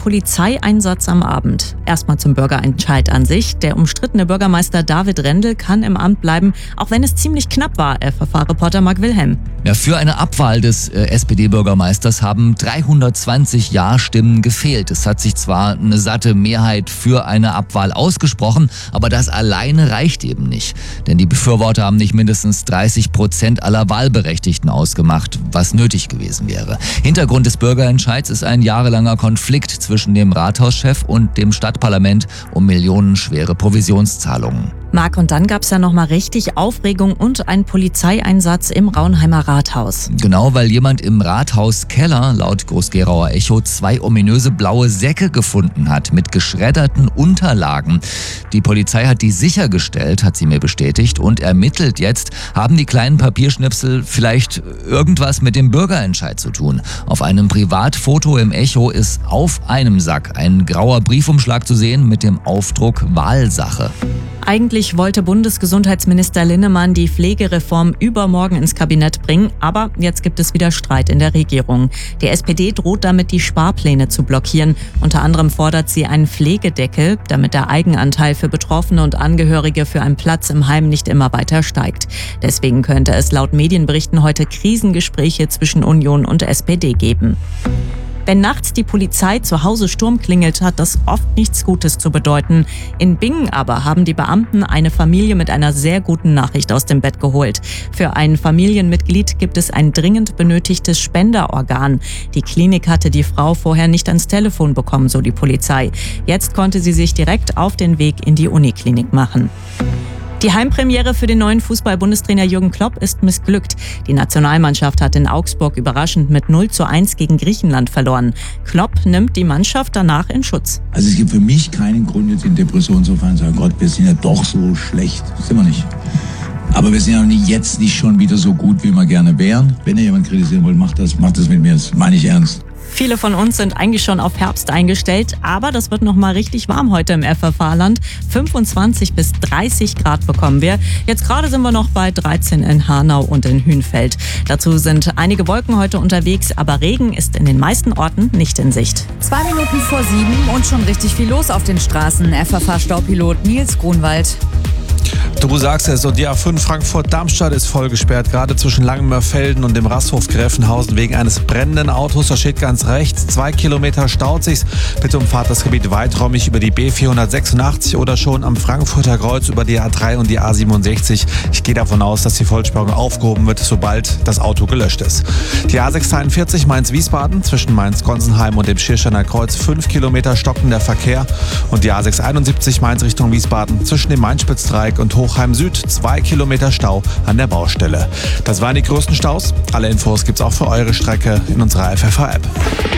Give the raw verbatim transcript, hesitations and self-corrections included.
Polizeieinsatz am Abend. Erstmal zum Bürgerentscheid an sich. Der umstrittene Bürgermeister David Rendel kann im Amt bleiben, auch wenn es ziemlich knapp war, F F A-Reporter Marc Wilhelm. Ja, für eine Abwahl des äh, S P D-Bürgermeisters haben dreihundertzwanzig Ja-Stimmen gefehlt. Es hat sich zwar eine satte Mehrheit für eine Abwahl ausgesprochen, aber das alleine reicht eben nicht. Denn die Befürworter haben nicht mindestens dreißig Prozent aller Wahlberechtigten ausgemacht, was nötig gewesen wäre. Hintergrund des Bürgerentscheids ist ein jahrelanger Konflikt zwischen dem Rathauschef und dem Stadtparlament um millionenschwere Provisionszahlungen. Marc, und dann gab's ja nochmal richtig Aufregung und einen Polizeieinsatz im Raunheimer Rathaus. Genau, weil jemand im Rathauskeller laut Groß-Gerauer Echo zwei ominöse blaue Säcke gefunden hat mit geschredderten Unterlagen. Die Polizei hat die sichergestellt, hat sie mir bestätigt, und ermittelt jetzt, haben die kleinen Papierschnipsel vielleicht irgendwas mit dem Bürgerentscheid zu tun. Auf einem Privatfoto im Echo ist auf einem Sack ein grauer Briefumschlag zu sehen mit dem Aufdruck Wahlsache. Eigentlich wollte Bundesgesundheitsminister Linnemann die Pflegereform übermorgen ins Kabinett bringen, aber jetzt gibt es wieder Streit in der Regierung. Die S P D droht damit, die Sparpläne zu blockieren. Unter anderem fordert sie einen Pflegedeckel, damit der Eigenanteil für Betroffene und Angehörige für einen Platz im Heim nicht immer weiter steigt. Deswegen könnte es laut Medienberichten heute Krisengespräche zwischen Union und S P D geben. Wenn nachts die Polizei zu Hause Sturm klingelt, hat das oft nichts Gutes zu bedeuten. In Bingen aber haben die Beamten eine Familie mit einer sehr guten Nachricht aus dem Bett geholt. Für ein Familienmitglied gibt es ein dringend benötigtes Spenderorgan. Die Klinik hatte die Frau vorher nicht ans Telefon bekommen, so die Polizei. Jetzt konnte sie sich direkt auf den Weg in die Uniklinik machen. Die Heimpremiere für den neuen Fußball-Bundestrainer Jürgen Klopp ist missglückt. Die Nationalmannschaft hat in Augsburg überraschend mit null zu eins gegen Griechenland verloren. Klopp nimmt die Mannschaft danach in Schutz. Also es gibt für mich keinen Grund, jetzt in Depression zu fallen und zu sagen, Gott, wir sind ja doch so schlecht. Das sind wir nicht. Aber wir sind ja nicht, jetzt nicht schon wieder so gut, wie wir gerne wären. Wenn ihr jemand kritisieren wollt, macht das, macht das mit mir. Das meine ich ernst. Viele von uns sind eigentlich schon auf Herbst eingestellt, aber das wird noch mal richtig warm heute im F F A-Land. fünfundzwanzig bis dreißig Grad bekommen wir. Jetzt gerade sind wir noch bei dreizehn in Hanau und in Hünfeld. Dazu sind einige Wolken heute unterwegs, aber Regen ist in den meisten Orten nicht in Sicht. Zwei Minuten vor sieben und schon richtig viel los auf den Straßen. F F A-Staupilot Nils Grunwald. Du sagst es, und die A fünf Frankfurt-Darmstadt ist voll gesperrt, gerade zwischen Langenmörfelden und dem Rasthof Gräfenhausen wegen eines brennenden Autos. Da steht ganz rechts, zwei Kilometer staut sich's. Bitte umfahrt das Gebiet weiträumig über die B vierhundertsechsundachtzig oder schon am Frankfurter Kreuz über die A drei und die A siebenundsechzig. Ich gehe davon aus, dass die Vollsperrung aufgehoben wird, sobald das Auto gelöscht ist. Die A sechshunderteinundvierzig Mainz-Wiesbaden zwischen Mainz-Gonsenheim und dem Schirsteiner Kreuz, fünf Kilometer stockender Verkehr. Und die A sechshunderteinundsiebzig Mainz Richtung Wiesbaden zwischen dem Main-Spitz-Dreieck und Hochheim Süd, zwei Kilometer Stau an der Baustelle. Das waren die größten Staus. Alle Infos gibt's auch für eure Strecke in unserer F F A-App.